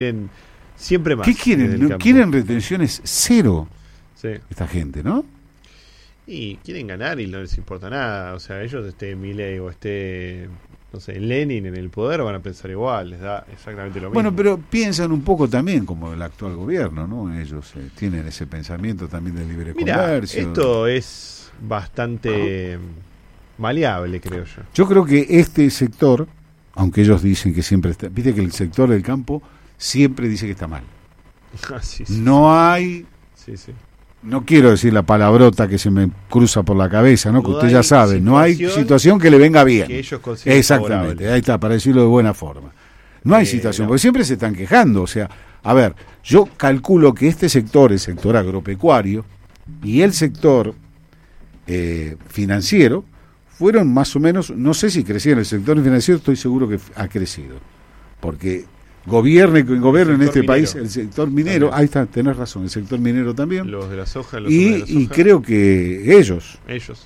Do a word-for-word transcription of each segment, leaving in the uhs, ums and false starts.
quieren siempre más. ¿Qué quieren? No, quieren retenciones cero, sí. Esta gente, ¿no? Y quieren ganar y no les importa nada. O sea, ellos esté Milei o esté, no sé, Lenin en el poder, van a pensar igual, les da exactamente lo mismo. Bueno, pero piensan un poco también como el actual gobierno, ¿no? Ellos eh, tienen ese pensamiento también del libre Mirá, comercio. Esto es bastante maleable, creo yo. Yo creo que este sector, aunque ellos dicen que siempre está, viste que el sector del campo siempre dice que está mal. Ah, sí, sí, no sí. hay... Sí, sí. No quiero decir la palabrota que se me cruza por la cabeza, ¿no? No que usted ya sabe, no hay situación que le venga bien. Que ellos consideren Exactamente, favorable. Ahí está, para decirlo de buena forma. No hay Eh, situación, no. porque siempre se están quejando. O sea, a ver, yo calculo que este sector, el sector agropecuario y el sector eh, financiero, fueron más o menos, no sé si crecieron, el sector financiero estoy seguro que ha crecido, porque gobierne quien gobierne en este minero. país, el sector minero, También. ahí está, tenés razón, el sector minero también. Los de la soja, los Y, hombres de la y soja, creo que ellos, ellos.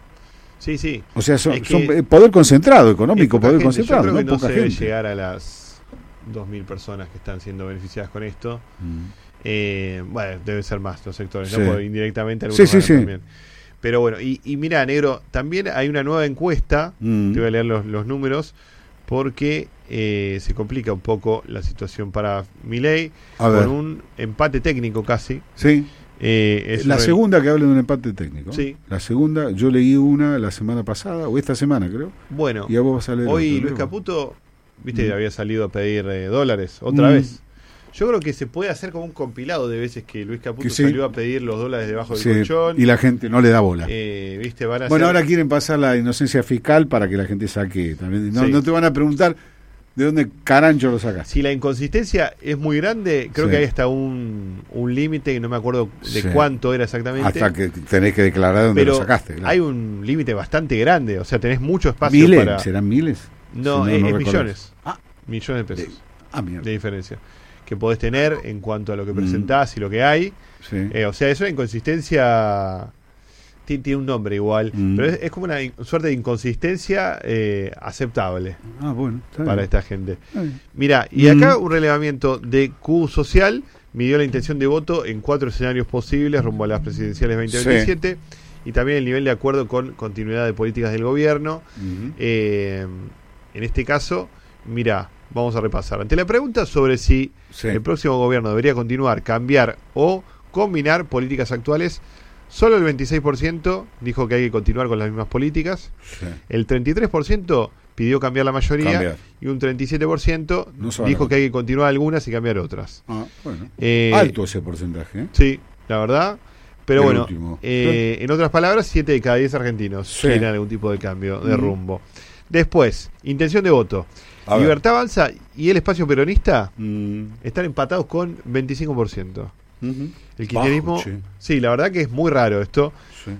Sí, sí. o sea, son, Es que son, eh, poder concentrado, económico, es poca poder gente. concentrado, Yo creo no que no poca se debe gente. llegar a las dos mil personas que están siendo beneficiadas con esto. Mm. Eh, bueno, debe ser más los sectores, Sí. ¿no? Porque indirectamente algunos Sí, sí, ganan sí. también. Pero bueno, y, y mira, negro, también hay una nueva encuesta, Mm. te voy a leer los, los números, porque eh, se complica un poco la situación para Milei, A ver. con un empate técnico casi. Sí. Eh, es La un- segunda que habla de un empate técnico. Sí. La segunda, yo leí una la semana pasada, o esta semana creo, Bueno, y a vos vas a leer hoy otra, Luis ¿no? Caputo, viste, Mm. había salido a pedir eh, dólares otra Mm. vez. Yo creo que se puede hacer como un compilado de veces que Luis Caputo Que sí. salió a pedir los dólares debajo del Sí, colchón. y la gente no le da bola. Eh, viste, van a Bueno, hacer- ahora quieren pasar la inocencia fiscal para que la gente saque también. No, Sí. no te van a preguntar de dónde carancho lo sacas. Si la inconsistencia es muy grande, creo Sí. que hay hasta un, un límite, que no me acuerdo de Sí. cuánto era exactamente. Hasta que tenés que declarar dónde pero lo sacaste. claro. hay un límite bastante grande, o sea, tenés mucho espacio ¿Miles? para... ¿Serán miles? No, Si es, es recordás. millones. Ah, Millones de pesos de- ah, mierda. de diferencia que podés tener en cuanto a lo que Mm. presentás y lo que hay. Sí. Eh, o sea, es una inconsistencia... ti- Tiene un nombre igual, Mm. pero es, es como una in- suerte de inconsistencia eh, aceptable Ah, bueno. Está para bien. esta gente. Está bien. Mira, y acá Mm. un relevamiento de Q social midió la intención de voto en cuatro escenarios posibles rumbo a las presidenciales veinte veintisiete y también el nivel de acuerdo con continuidad de políticas del gobierno. Ujú. Eh, en este caso, mira, vamos a repasar. Ante la pregunta sobre si Sí. el próximo gobierno debería continuar, cambiar o combinar políticas actuales, solo el veintiséis por ciento dijo que hay que continuar con las mismas políticas, Sí. el treinta y tres por ciento pidió cambiar la mayoría Cambiar. y un treinta y siete por ciento No se van a dijo que cambiar. hay que continuar algunas y cambiar otras. Ah, bueno. Eh, Alto ese porcentaje, ¿eh? Sí, la verdad. Pero El bueno, último. eh, en otras palabras, siete de cada diez argentinos Sí. quieren algún tipo de cambio de Mm. rumbo. Después, intención de voto. A ver. Libertad Avanza y el espacio peronista Mm. están empatados con veinticinco por ciento. Ujú. El kirchnerismo, Bajo, che. sí, la verdad que es muy raro esto. Sí.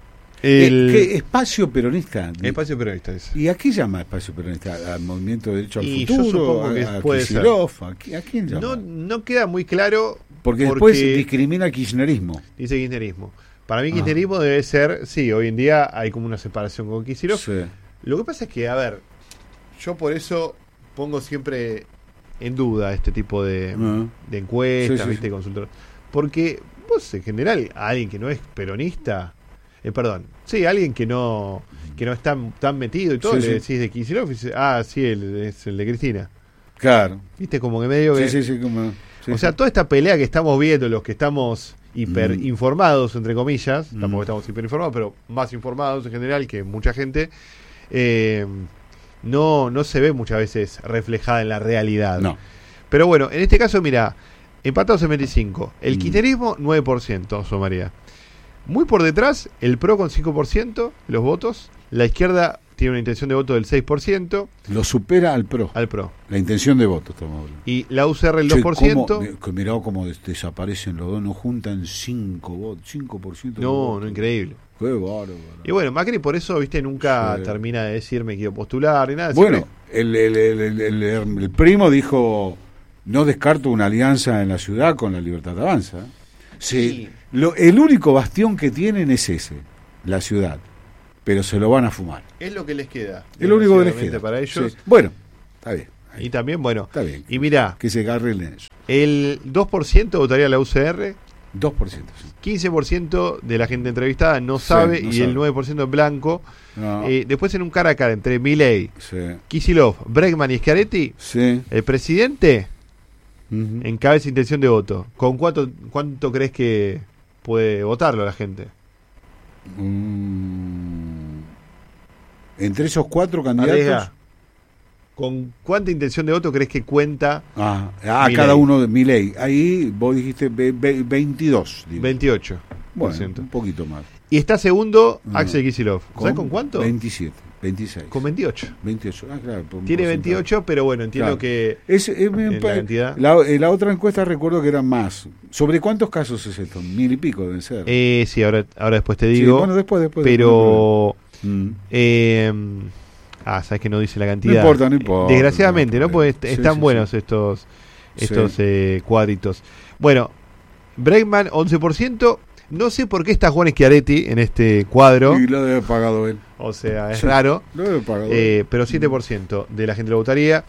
El Eh, ¿qué espacio peronista? espacio peronista es. ¿Y a qué llama espacio peronista? ¿Al movimiento de derecho al Y yo futuro? supongo que ¿A, a puede ser. Kicillof? ¿A, qui- a quién llama? No, no queda muy claro porque, después discrimina al kirchnerismo. dice kirchnerismo. Para mí Ah. kirchnerismo debe ser, sí, hoy en día hay como una separación con Kicillof. Sí. Lo que pasa es que, a ver, yo por eso pongo siempre en duda este tipo de, Ah. de encuestas, Sí, sí, ¿viste? sí. Consultor. Porque vos, en general, a alguien que no es peronista, eh, perdón, sí, alguien que no que no está tan metido y todo, Sí, le sí. decís de Kicillof y dice, ah, sí, el, es el de Cristina. Claro. ¿Viste? Como que medio que... Sí, sí, sí. Como, sí, o sea, sí. toda esta pelea que estamos viendo, los que estamos hiper Mm. informados, entre comillas, Mm. tampoco estamos hiper informados, pero más informados en general que mucha gente, eh, no, no se ve muchas veces reflejada en la realidad. No. Pero bueno, en este caso, mira, empatados en veinticinco. El Mm. kirchnerismo, nueve por ciento, María. Muy por detrás, el PRO con cinco por ciento de los votos. La izquierda tiene una intención de voto del seis por ciento Lo supera al PRO. al PRO. La intención de voto, estamos hablando. Y la U C R el Che, dos por ciento. ¿cómo- mi- mirá cómo des- desaparecen los dos, no juntan cinco votos, cinco por ciento de No, votos. no, increíble. Qué bárbaro. Y bueno, Macri por eso, viste, nunca Sí. termina de decir me quiero postular ni nada. Bueno, siempre- el, el, el, el- el- el primo dijo, no descarto una alianza en la ciudad con la Libertad Avanza. Sí, Sí. lo, el único bastión que tienen es ese, la ciudad, pero se lo van a fumar. es lo que les queda. Es lo único que les desgraciadamente, queda. para ellos. Sí. Bueno, está bien. Y también, bueno, está bien, y mirá, que se agarren eso. El dos por ciento votaría la U C R, dos por ciento. Sí. quince por ciento de la gente entrevistada no sabe, sí, no y sabe. El nueve por ciento en blanco. No. Eh, después en un cara a cara entre Milei, sí. Kicillof, Bregman y Schiaretti, sí. El presidente uh-huh. encabeza intención de voto. ¿Con cuánto, cuánto crees que puede votarlo la gente? Mm. Entre esos cuatro candidatos. Arriesga. ¿Con cuánta intención de voto crees que cuenta? Ah, ah cada uno de Milei. Ahí vos dijiste veintidós. Digo. veintiocho. Bueno, un poquito más. Y está segundo no. Axel Kicillof. ¿Sabes con cuánto? veintisiete, veintiséis. Con veintiocho. veintiocho, ah, claro. Tiene veintiocho, pero bueno, entiendo claro. que es, es, la, cantidad... la, la otra encuesta recuerdo que eran más. ¿Sobre cuántos casos es esto? Mil y pico deben ser. Eh, sí, ahora, ahora después te digo. Sí, bueno, después, después. Pero... después, mm. eh, ah, sabes que no dice la cantidad. No importa, no importa. Desgraciadamente, ¿no? Porque sí, están sí, buenos sí. estos, estos sí. eh, cuadritos. Bueno, Bregman, once por ciento. No sé por qué está Juan Schiaretti en este cuadro. Y lo debe pagado él. O sea, es sí, raro. Lo debe pagado eh, él. Pero siete por ciento de la gente lo votaría.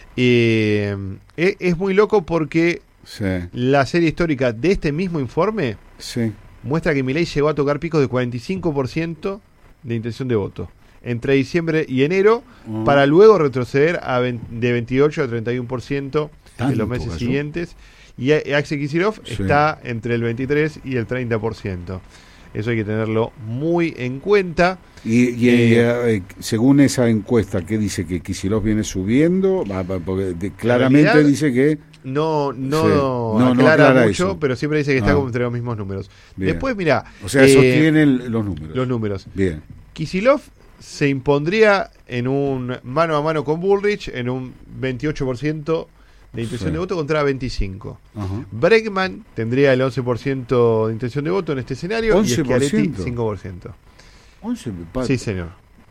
Eh, es, es muy loco porque sí. la serie histórica de este mismo informe sí. muestra que Milei llegó a tocar picos de cuarenta y cinco por ciento de intención de voto entre diciembre y enero, uh-huh. para luego retroceder a veinte, de veintiocho a treinta y uno por ciento en los meses siguientes. Y Axel Kicillof sí. está entre el veintitrés y el treinta por ciento. Eso hay que tenerlo muy en cuenta. Y, y eh, eh, según esa encuesta, ¿qué dice? ¿Que Kicillof viene subiendo? Porque de, claramente realidad, dice que... No, no, sí. no, no aclara no mucho, eso. Pero siempre dice que está ah. como entre los mismos números. Bien. Después, mira... O sea, eh, sostienen los números. Los números. Bien. Kicillof se impondría en un mano a mano con Bullrich en un veintiocho por ciento de intención sí. de voto contra veinticinco por ciento. Uh-huh. Bregman tendría el once por ciento de intención de voto en este escenario once por ciento. Y Schiaretti cinco por ciento. once por ciento. Sí, señor.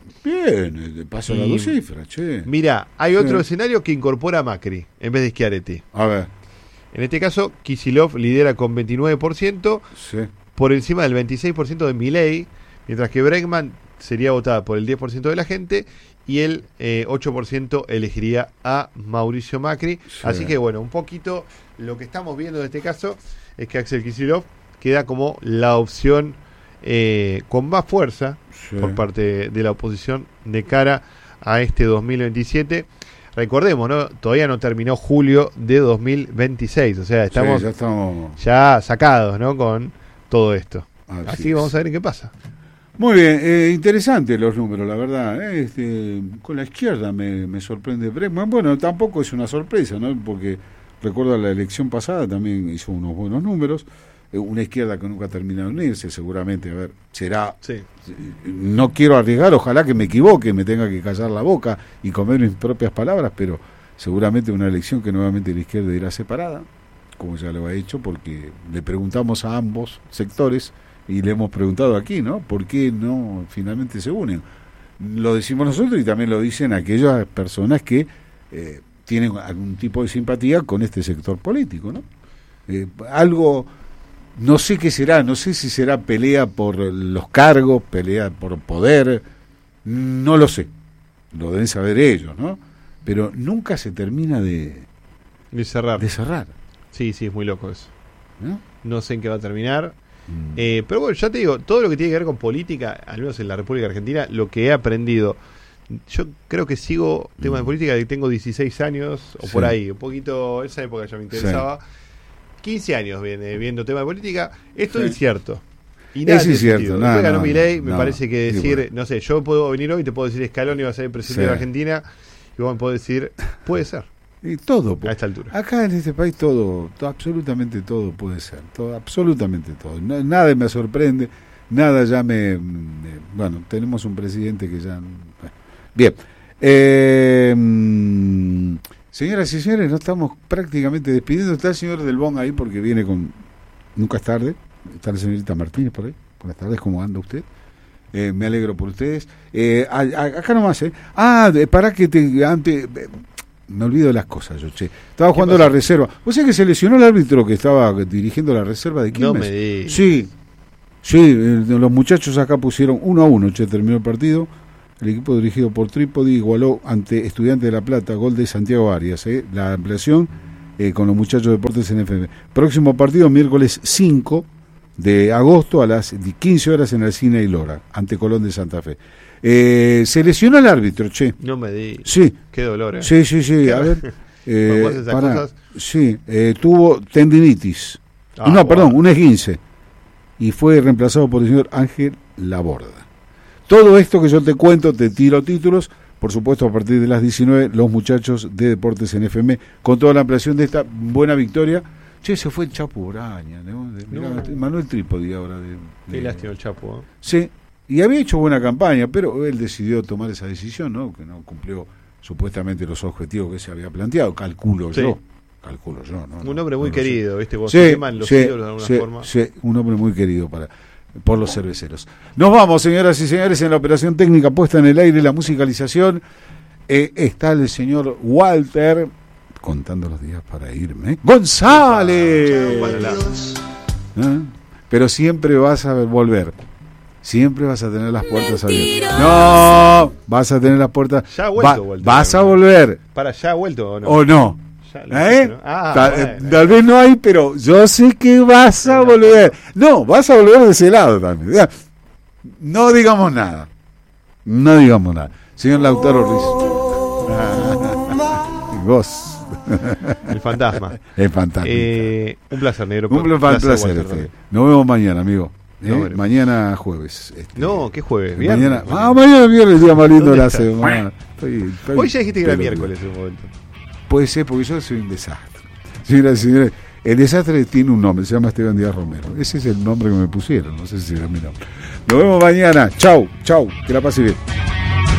Bien, pasa las dos cifras, che. Mira, hay sí. otro escenario que incorpora a Macri en vez de Schiaretti. A ver. En este caso, Kicillof lidera con veintinueve por ciento, sí. por encima del veintiséis por ciento de Milei, mientras que Bregman sería votada por el diez por ciento de la gente y el eh, ocho por ciento elegiría a Mauricio Macri. Sí. Así que bueno, un poquito lo que estamos viendo en este caso es que Axel Kicillof queda como la opción eh, con más fuerza sí. por parte de la oposición de cara a este dos mil veintisiete. Recordemos, ¿no? Todavía no terminó julio de dos mil veintiséis, o sea, estamos, sí, ya, estamos... ya sacados, ¿no? Con todo esto. Así, Así que vamos a ver qué pasa. Muy bien, eh, interesantes los números, la verdad. Eh, este, con la izquierda me, me sorprende Bregman. Bueno, tampoco es una sorpresa, ¿no? Porque recuerdo la elección pasada también hizo unos buenos números. Eh, una izquierda que nunca ha terminado de unirse, seguramente, a ver, será... Sí. No quiero arriesgar, ojalá que me equivoque, me tenga que callar la boca y comer mis propias palabras, pero seguramente una elección que nuevamente la izquierda irá separada, como ya lo ha hecho, porque le preguntamos a ambos sectores... Y le hemos preguntado aquí, ¿no? ¿Por qué no finalmente se unen? Lo decimos nosotros y también lo dicen aquellas personas que eh, tienen algún tipo de simpatía con este sector político, ¿no? Eh, algo, no sé qué será, no sé si será pelea por los cargos, pelea por poder, no lo sé. Lo deben saber ellos, ¿no? Pero nunca se termina de, de cerrar. De cerrar. Sí, sí, es muy loco eso. ¿No? No sé en qué va a terminar. Eh, pero bueno, ya te digo, todo lo que tiene que ver con política, al menos en la República Argentina, lo que he aprendido, yo creo que sigo tema de política de que tengo dieciséis años o sí. por ahí, un poquito, esa época ya me interesaba, sí. quince años viene viendo tema de política, esto sí. es cierto. Y nada, es incierto. No, Después ganó no, Milei, no, me no, parece que decir, bueno. no sé, yo puedo venir hoy y te puedo decir Scaloni va a ser el presidente sí. de Argentina, y vos me podés decir, puede ser. Y todo, a esta altura. Acá en este país todo, todo, absolutamente todo puede ser, todo, absolutamente todo. No, nada me sorprende, nada ya me, me... Bueno, tenemos un presidente que ya... Bien. Eh, señoras y señores, nos estamos prácticamente despidiendo. Está el señor Del Bon ahí porque viene con... Nunca es tarde. Está la señorita Martínez por ahí. Buenas tardes, ¿cómo anda usted? Eh, me alegro por ustedes. Eh, a, a, acá nomás, ¿eh? Ah, para que te... antes me olvido de las cosas, yo, che. Estaba jugando la reserva. ¿Vos sabés que se lesionó el árbitro que estaba dirigiendo la reserva de Quilmes? No me digas. Sí, sí, eh, los muchachos acá pusieron uno a uno, che, terminó el partido. el equipo dirigido por Trípodi igualó ante Estudiantes de La Plata, gol de Santiago Arias, ¿eh? La ampliación eh, con los muchachos de Deportes en F M. Próximo partido, miércoles cinco de agosto a las quince horas en el Cine y Lora, ante Colón de Santa Fe. Eh, se lesionó el árbitro, che. No me di. Sí. Qué dolor, ¿eh? Sí, sí, sí. Qué A ver. Eh, pará. Cosas? Sí, eh, tuvo tendinitis. Ah, no, bueno. perdón, un esguince. Y fue reemplazado por el señor Ángel Laborda. Todo esto que yo te cuento, te tiro títulos. Por supuesto, a partir de las diecinueve, los muchachos de Deportes en F M, con toda la ampliación de esta buena victoria. Che, se fue el Chapo Braña, ¿no? De, mirá, No. Manuel Trípodi ahora. De, Qué de, lástima el Chapo, ¿eh? Sí, y había hecho buena campaña, pero él decidió tomar esa decisión, ¿no? Que no cumplió supuestamente los objetivos que se había planteado, calculo Sí. yo. Calculo yo, ¿no? Un hombre muy no lo sé. querido, ¿viste? Cuando Sí, se queman los sí, ídolos de alguna sí, forma. sí, un hombre muy querido para por los cerveceros. Nos vamos, señoras y señores, en la operación técnica puesta en el aire, la musicalización. Eh, está el señor Walter, contando los días para irme. ¡González! ¿Eh? Pero siempre vas a volver. Siempre vas a tener las puertas abiertas. No, vas a tener las puertas. Ya ha vuelto, Va- Walter. vas a volver. ¿Para ya ha vuelto o no? ¿O no? Ya lo ¿Eh? hizo, ¿no? Ah, tal, bueno. tal vez no hay, pero yo sé que vas a volver. No, vas a volver de ese lado también. Ya. No digamos nada. No digamos nada. Señor Lautaro Ruiz. Vos. El fantasma. El fantasma. Eh, un placer, negro. Un pla- placer. Walter, este. también. Nos vemos mañana, amigo. ¿Eh? Nos veremos. Mañana jueves. Este. No, ¿qué jueves? ¿Viernes? Mañana, ah, mañana viernes, el día más lindo de ¿Dónde la está? semana. Estoy- estoy Hoy ya dijiste que era peludo. miércoles en un momento. Puede ser, porque yo soy un desastre. Señoras y señores, el desastre tiene un nombre, se llama Esteban Díaz Romero. Ese es el nombre que me pusieron, no sé si era mi nombre. Nos vemos mañana. Chau, chau, que la pase bien.